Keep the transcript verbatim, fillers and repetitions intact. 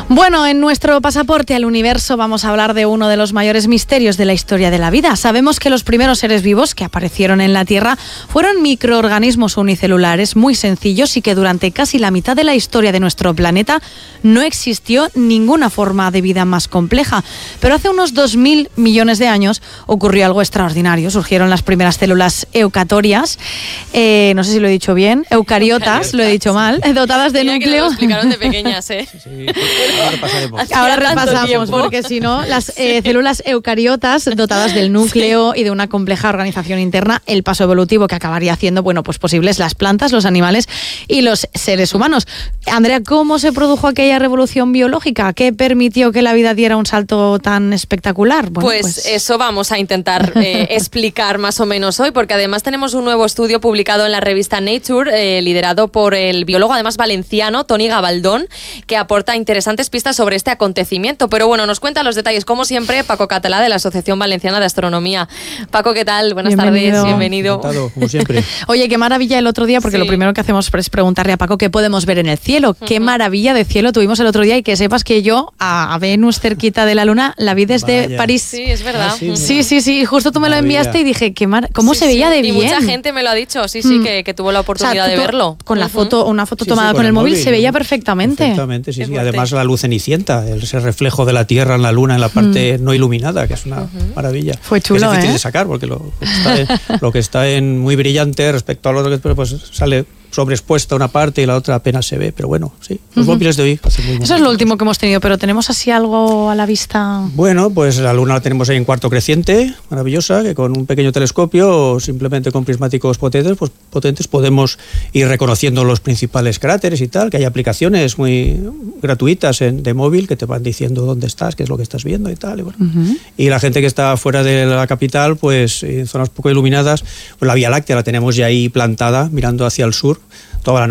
Bueno, en nuestro pasaporte al universo vamos a hablar de uno de los mayores misterios de la historia de la vida. Sabemos que los primeros seres vivos que aparecieron en la Tierra fueron microorganismos unicelulares muy sencillos y que durante casi la mitad de la historia de nuestro planeta no existió ninguna forma de vida más compleja. Pero hace unos dos mil millones de años ocurrió algo extraordinario. Surgieron las primeras células eucariotas, eh, no sé si lo he dicho bien, eucariotas, lo he dicho mal, dotadas de Tenía núcleo. Que lo explicaron de pequeñas, ¿eh? Sí, sí, ahora repasaremos. Ahora repasamos, porque si no, las eh, células eucariotas dotadas del núcleo sí. y de una compleja organización interna, el paso evolutivo que acabaría haciendo, bueno, pues posibles las plantas, los animales y los seres humanos. Andrea, ¿cómo se produjo aquella revolución biológica? ¿Qué permitió que la vida diera un salto tan espectacular? Bueno, pues, pues eso vamos a intentar eh, explicar más o menos hoy, porque además tenemos un nuevo estudio publicado en la revista Nature, eh, liderado por el biólogo, además valenciano, Toni Gabaldón, que aporta interesantes pistas sobre este acontecimiento. Pero bueno, nos cuenta los detalles, como siempre, Paco Catalá, de la Asociación Valenciana de Astronomía. Paco, ¿qué tal? Buenas bienvenido. tardes, bienvenido. Encantado, como siempre. Oye, qué maravilla el otro día, porque sí. lo primero que hacemos es preguntarle a Paco qué podemos ver en el cielo. Uh-huh. Qué maravilla de cielo tuvimos el otro día, y que sepas que yo a Venus cerquita de la Luna la vi desde Vaya. París. Sí, es verdad. Ah, sí, sí, sí, sí, justo tú me maravilla. lo enviaste y dije, qué mar... ¿cómo sí, se veía sí. de y bien? Y mucha gente me lo ha dicho, sí, sí, mm. que, que tuvo la oportunidad o sea, de verlo. Con la uh-huh. foto, una foto sí, tomada sí, con, con el móvil, móvil se veía perfectamente. Perfectamente, sí, sí. Además la luz cenicienta, ese reflejo de la Tierra en la Luna en la parte mm. no iluminada, que es una uh-huh. maravilla. Fue chulo, es difícil ¿eh? de sacar, porque lo, lo, que está en, lo que está en muy brillante respecto a lo otro, pues sale sobreexpuesta una parte y la otra apenas se ve, pero bueno, sí, los uh-huh. móviles de hoy hacen muy Eso es lo último que hemos tenido, pero ¿tenemos así algo a la vista? Bueno, pues la Luna la tenemos ahí en cuarto creciente, maravillosa, que con un pequeño telescopio o simplemente con prismáticos potentes, pues potentes podemos ir reconociendo los principales cráteres y tal, que hay aplicaciones muy gratuitas en, de móvil que te van diciendo dónde estás, qué es lo que estás viendo y tal. Y, bueno. uh-huh. y la gente que está fuera de la capital, pues en zonas poco iluminadas, pues la Vía Láctea la tenemos ya ahí plantada, mirando hacia el sur, toda la